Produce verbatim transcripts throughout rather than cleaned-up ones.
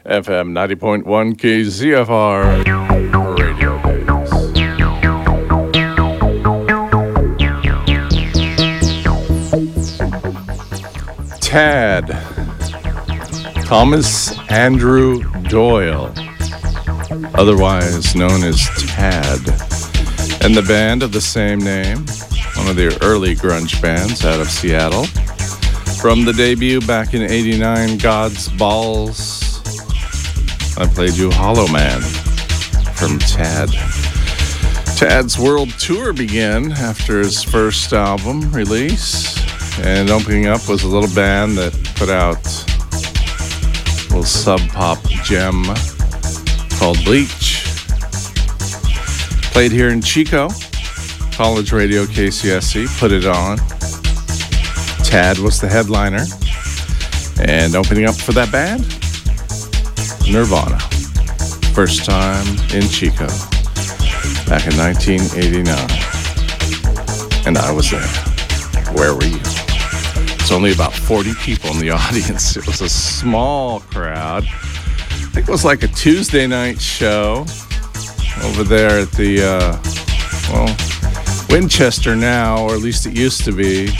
F M ninety point one K Z F R Radio Days. Tad, Thomas Andrew Doyle, otherwise known as Tad, and the band of the same name, one of the early grunge bands out of Seattle. From the debut back in eighty-nine, God's Balls, I played you Hollow Man from Tad. Tad's world tour began after his first album release, and opening up was a little band that put out a little sub-pop gem called Bleach. Played here in Chico, college radio K C S C, put it on. Tad was the headliner, and opening up for that band, Nirvana. First time in Chico, back in nineteen eighty-nine, and I was there. Where were you? It's only about forty people in the audience. It was a small crowd. I think it was like a Tuesday night show over there at the, uh, well, Winchester now, or at least it used to be,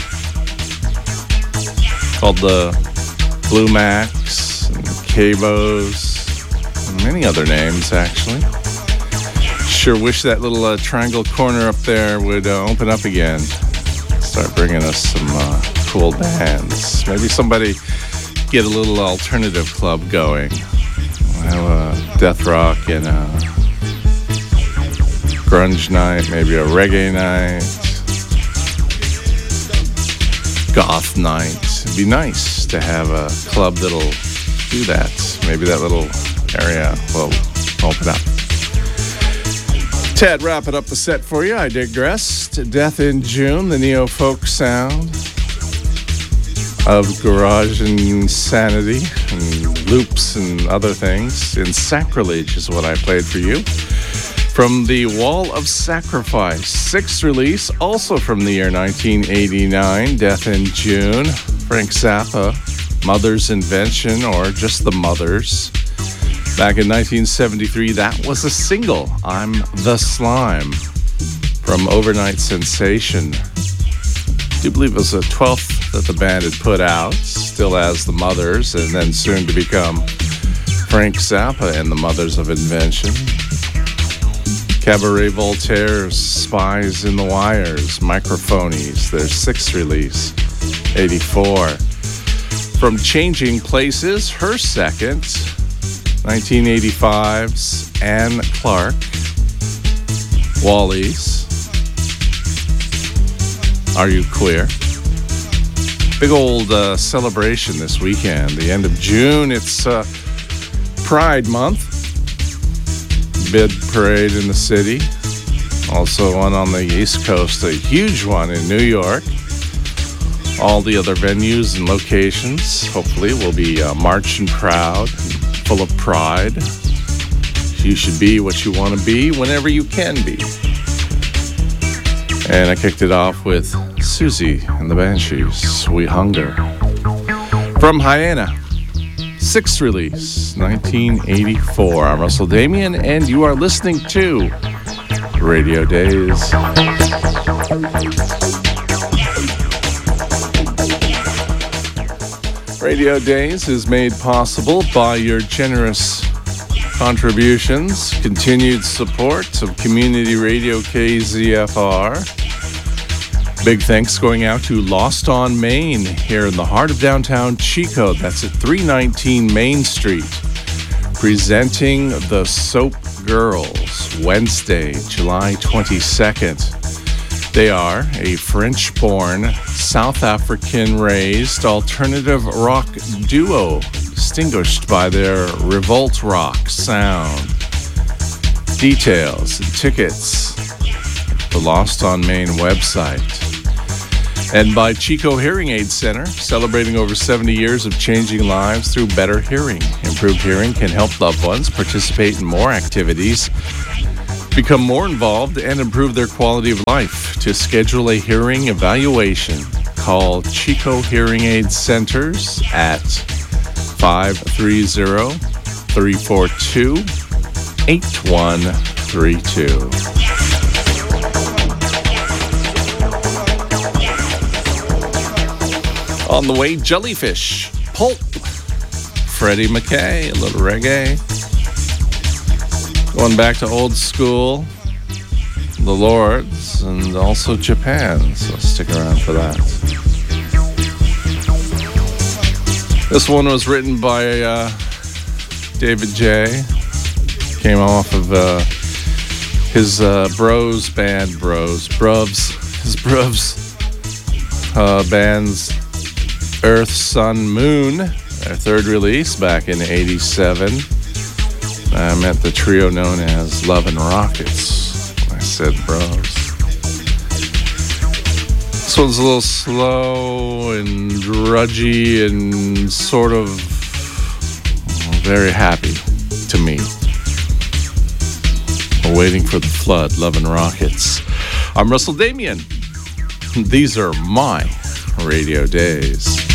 called the Blue Max and Cabos, and many other names, actually. Sure wish that little uh, triangle corner up there would uh, open up again. Start bringing us some uh, cool bands. Maybe somebody get a little alternative club going. We'll have a death rock and a grunge night, maybe a reggae night, goth night. It'd be nice to have a club that'll do that. Maybe that little area will open up. Ted, wrapping up the set for you. I digressed. Death in June, the neo-folk sound of garage insanity and loops and other things. In Sacrilege is what I played for you. From the Wall of Sacrifice, sixth release, also from the year nineteen eighty-nine, Death in June. Frank Zappa, Mother's Invention, or just the Mothers. Back in nineteen seventy-three, that was a single, I'm the Slime, from Overnight Sensation. I do believe it was the twelfth that the band had put out, still as the Mothers, and then soon to become Frank Zappa and the Mothers of Invention. Cabaret Voltaire's Spies in the Wires, Microphonies, their sixth release, eighty-four. From Changing Places, her second, nineteen eighty-five's Anne Clark, Wally's Are You Queer? Big old uh, celebration this weekend, the end of June. It's uh, Pride Month. Big parade in the city. Also one on the East Coast, a huge one in New York. All the other venues and locations, hopefully, will be uh, marching proud, full of pride. You should be what you want to be whenever you can be. And I kicked it off with Susie and the Banshees, We Hunger. From Hyena, sixth release, nineteen eighty-four. I'm Russell Damian, and you are listening to Radio Days. Radio Days is made possible by your generous contributions, continued support of Community Radio K Z F R. Big thanks going out to Lost on Main here in the heart of downtown Chico. That's at three nineteen Main Street. Presenting the Soap Girls, Wednesday, July twenty-second. They are a French-born, South African-raised alternative rock duo, distinguished by their revolt rock sound. Details and tickets, the Lost on Main website. And by Chico Hearing Aid Center, celebrating over seventy years of changing lives through better hearing. Improved hearing can help loved ones participate in more activities, become more involved, and improve their quality of life. To schedule a hearing evaluation, call Chico Hearing Aid Centers at five three zero, three four two, eight one three two. On the way, Jellyfish, Pulp, Freddie McKay, a little reggae. Going back to old school, The Lords, and also Japan, so stick around for that. This one was written by uh, David J. Came off of uh, his uh, Bros band, Bros, Bruvs, his Bruvs uh, band's Earth, Sun, Moon, their third release back in eighty-seven. I met the trio known as Love and Rockets. I said Bros. This one's a little slow and drudgy and sort of very happy to me. We're waiting for the flood, Love and Rockets. I'm Russell Damian. These are my radio days.